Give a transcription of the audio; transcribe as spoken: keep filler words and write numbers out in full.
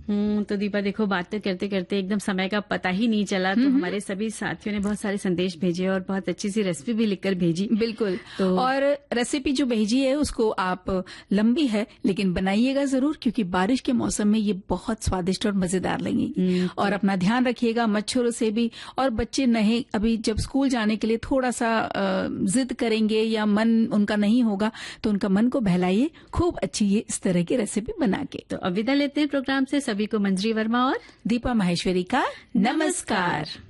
हम्म तो दीपा देखो, बातें करते करते एकदम समय का पता ही नहीं चला। तो हमारे सभी साथियों ने बहुत सारे संदेश भेजे और बहुत अच्छी सी रेसिपी भी लिखकर भेजी। बिल्कुल। तो और रेसिपी जो भेजी है उसको आप, लंबी है लेकिन बनाइएगा जरूर, क्योंकि बारिश के मौसम में ये बहुत स्वादिष्ट और मजेदार लगेगी। और अपना ध्यान रखिएगा मच्छरों से भी। और बच्चे नहीं, अभी जब स्कूल जाने के लिए थोड़ा सा जिद करेंगे या मन उनका नहीं होगा, तो उनका मन को बहलाइए खूब अच्छी ये इस तरह की रेसिपी बना के। तो अब विदा लेते हैं प्रोग्राम से। सभी को मंजरी वर्मा और दीपा माहेश्वरी का नमस्कार।